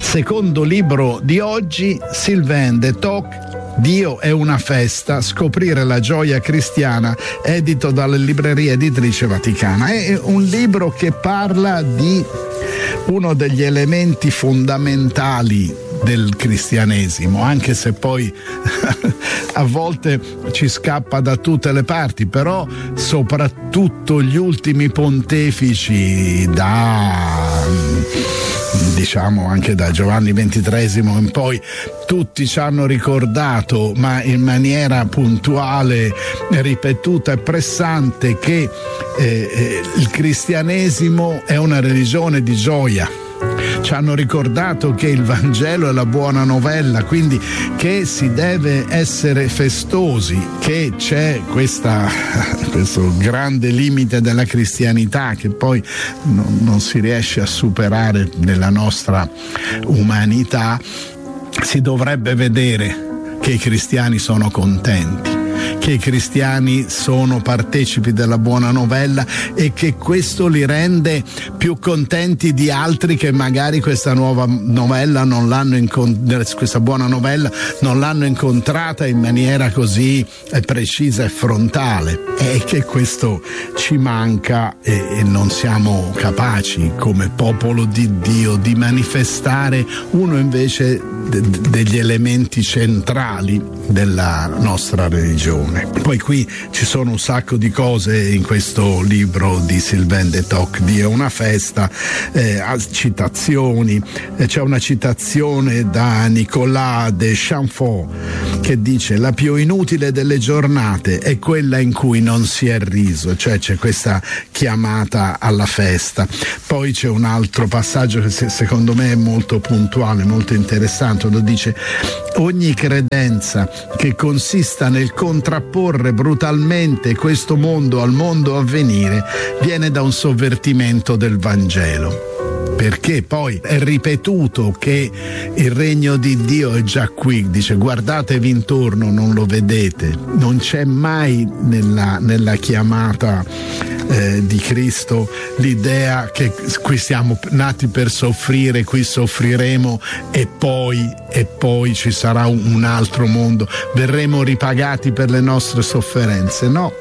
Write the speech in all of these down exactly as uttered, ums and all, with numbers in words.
Secondo libro di oggi, Sylvain de Toc, Dio è una festa, scoprire la gioia cristiana, edito dalla libreria editrice Vaticana. È un libro che parla di uno degli elementi fondamentali del cristianesimo, anche se poi a volte ci scappa da tutte le parti, però soprattutto gli ultimi pontefici, da diciamo anche da Giovanni ventitreesimo in poi, tutti ci hanno ricordato, ma in maniera puntuale, ripetuta e pressante, che eh, eh, il cristianesimo è una religione di gioia. Ci hanno ricordato che il Vangelo è la buona novella, quindi che si deve essere festosi, che c'è questa, questo grande limite della cristianità che poi non, non si riesce a superare nella nostra umanità. Si dovrebbe vedere che i cristiani sono contenti, che i cristiani sono partecipi della buona novella e che questo li rende più contenti di altri che magari questa nuova novella non l'hanno incont- questa buona novella non l'hanno incontrata in maniera così precisa e frontale, e che questo ci manca e, e non siamo capaci come popolo di Dio di manifestare uno invece de- degli elementi centrali della nostra religione. Poi qui ci sono un sacco di cose in questo libro di Sylvain de Toc, Dio è una festa, eh, citazioni, eh, c'è una citazione da Nicolas de Chamfort che dice: la più inutile delle giornate è quella in cui non si è riso, cioè c'è questa chiamata alla festa. Poi c'è un altro passaggio che secondo me è molto puntuale, molto interessante, lo dice: ogni credenza che consista nel contrapporre brutalmente questo mondo al mondo a venire viene da un sovvertimento del Vangelo. Perché poi è ripetuto che il regno di Dio è già qui, dice guardatevi intorno, non lo vedete. Non c'è mai nella, nella chiamata eh, di Cristo l'idea che qui siamo nati per soffrire, qui soffriremo e poi, e poi ci sarà un, un altro mondo, verremo ripagati per le nostre sofferenze. No.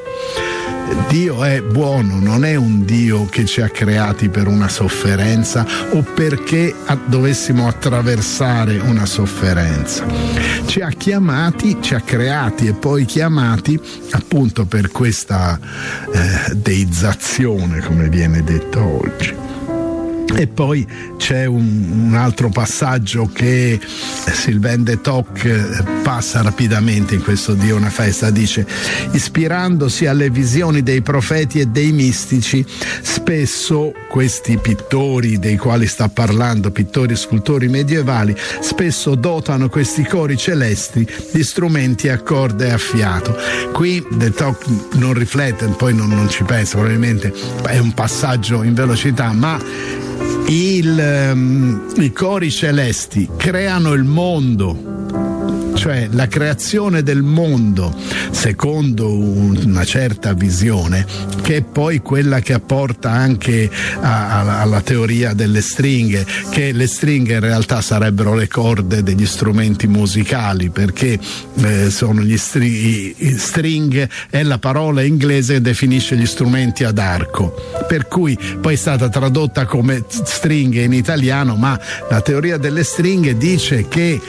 Dio è buono, non è un Dio che ci ha creati per una sofferenza o perché dovessimo attraversare una sofferenza. Ci ha chiamati, ci ha creati e poi chiamati appunto per questa eh, deizzazione, come viene detto oggi. E poi c'è un, un altro passaggio che Sylvain de Toc passa rapidamente in questo Dio una festa, dice: ispirandosi alle visioni dei profeti e dei mistici, spesso questi pittori dei quali sta parlando, pittori e scultori medievali, spesso dotano questi cori celesti di strumenti a corda e a fiato. Qui de Toc non riflette, poi non, non ci pensa, probabilmente è un passaggio in velocità, ma Il, um, i cori celesti creano il mondo, cioè la creazione del mondo secondo un, una certa visione, che è poi quella che apporta anche a, a, alla teoria delle stringhe, che le stringhe in realtà sarebbero le corde degli strumenti musicali, perché eh, sono gli stri- string è la parola inglese che definisce gli strumenti ad arco, per cui poi è stata tradotta come stringhe in italiano, ma la teoria delle stringhe dice che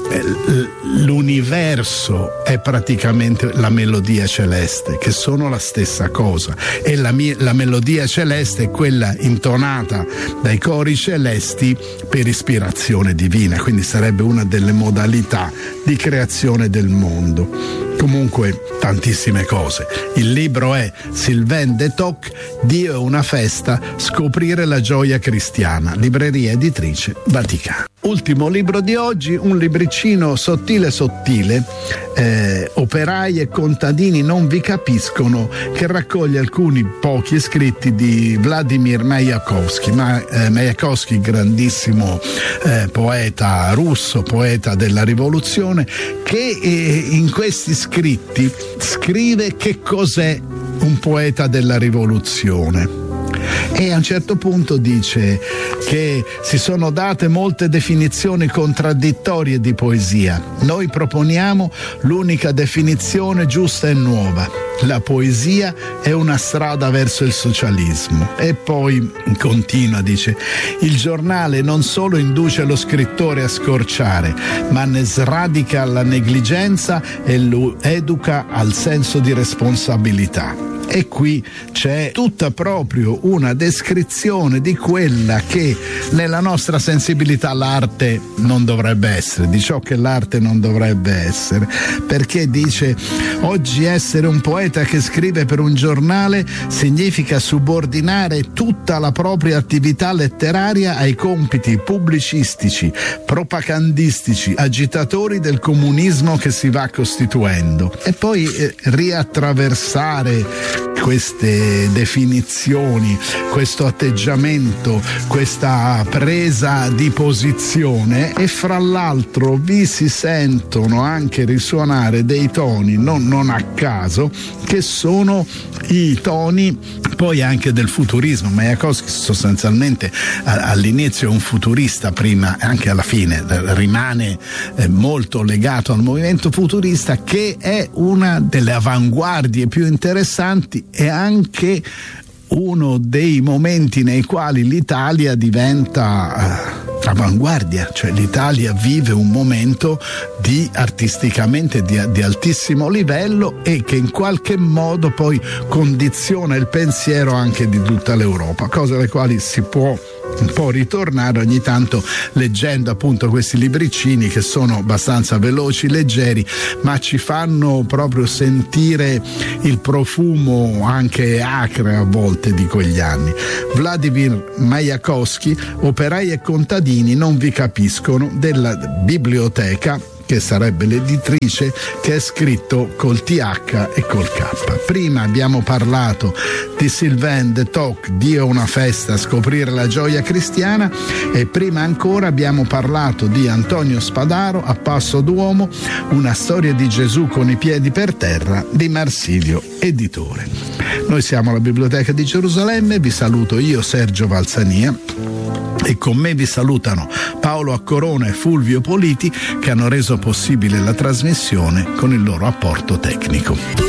l'universo è praticamente la melodia celeste, che sono la stessa cosa, e la, mia, la melodia celeste è quella intonata dai cori celesti per ispirazione divina, quindi sarebbe una delle modalità di creazione del mondo. Comunque tantissime cose. Il libro è Sylvain de Toc, Dio è una festa, scoprire la gioia cristiana, libreria editrice Vaticana. Ultimo libro di oggi, un libricino sottile sottile, eh, operai e contadini non vi capiscono, che raccoglie alcuni pochi scritti di Vladimir Majakovskij. Ma, eh, Majakovskij, grandissimo eh, poeta russo, poeta della rivoluzione, che eh, in questi scritti scrive che cos'è un poeta della rivoluzione. E a un certo punto dice che si sono date molte definizioni contraddittorie di poesia. Noi proponiamo l'unica definizione giusta e nuova. La poesia è una strada verso il socialismo. E poi continua, dice: il giornale non solo induce lo scrittore a scorciare, ma ne sradica la negligenza e lo educa al senso di responsabilità. E qui c'è tutta proprio una descrizione di quella che nella nostra sensibilità l'arte non dovrebbe essere, di ciò che l'arte non dovrebbe essere, perché dice: oggi essere un poeta che scrive per un giornale significa subordinare tutta la propria attività letteraria ai compiti pubblicistici, propagandistici, agitatori del comunismo che si va costituendo. E poi eh, riattraversare queste definizioni, questo atteggiamento, questa presa di posizione, e fra l'altro vi si sentono anche risuonare dei toni non, non a caso, che sono i toni poi anche del futurismo. Majakovskij sostanzialmente all'inizio è un futurista, prima e anche alla fine rimane molto legato al movimento futurista, che è una delle avanguardie più interessanti e anche uno dei momenti nei quali l'Italia diventa uh, avanguardia, cioè l'Italia vive un momento di artisticamente di, di altissimo livello, e che in qualche modo poi condiziona il pensiero anche di tutta l'Europa, cose alle quali si può un po' ritornare ogni tanto leggendo appunto questi libricini che sono abbastanza veloci, leggeri, ma ci fanno proprio sentire il profumo anche acre a volte di quegli anni. Vladimir Majakovskij, Operai e contadini non vi capiscono, della Biblioteca, che sarebbe l'editrice, che è scritto col T H e col K. Prima abbiamo parlato di Sylvain de Toc, Dio è una festa, scoprire la gioia cristiana, e prima ancora abbiamo parlato di Antonio Spadaro, A Passo d'Uomo, una storia di Gesù con i piedi per terra, di Marsilio Editore. Noi siamo alla Biblioteca di Gerusalemme, vi saluto io, Sergio Valsania, e con me vi salutano Paolo Accorona e Fulvio Politi, che hanno reso possibile la trasmissione con il loro apporto tecnico.